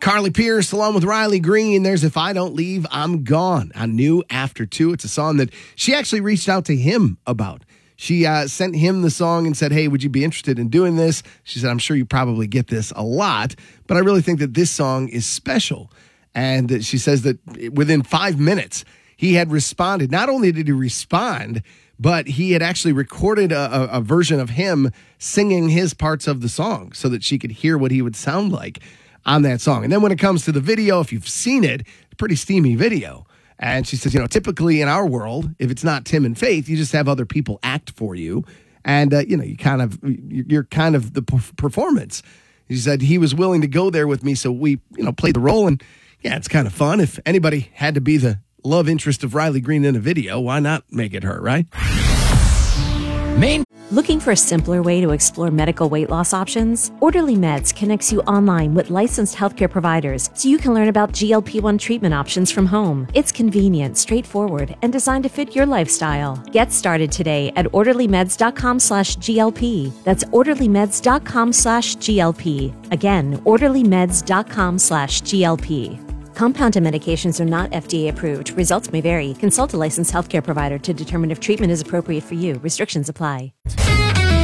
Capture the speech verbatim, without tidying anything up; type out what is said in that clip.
Carly Pearce along with Riley Green. There's If I Don't Leave, I'm Gone on New After Two. It's a song that she actually reached out to him about. She uh, sent him the song and said, hey, would you be interested in doing this? She said, I'm sure you probably get this a lot, but I really think that this song is special. And she says that within five minutes, he had responded. Not only did he respond, but he had actually recorded a, a, a version of him singing his parts of the song so that she could hear what he would sound like on that song. And then when it comes to the video, if you've seen it, it's a pretty steamy video. And she says, you know, typically in our world, if it's not Tim and Faith, you just have other people act for you. And, uh, you know, you kind of, you're kind of the performance. He said he was willing to go there with me. So we, you know, played the role. And yeah, it's kind of fun. If anybody had to be the love interest of Riley Green in a video, why not make it her, right? Main. Looking for a simpler way to explore medical weight loss options? Orderly Meds connects you online with licensed healthcare providers so you can learn about G L P one treatment options from home. It's convenient, straightforward, and designed to fit your lifestyle. Get started today at orderlymeds.com slash GLP. That's orderlymeds.com slash GLP. Again, orderlymeds.com slash GLP. Compounded medications are not F D A approved. Results may vary. Consult a licensed healthcare provider to determine if treatment is appropriate for you. Restrictions apply.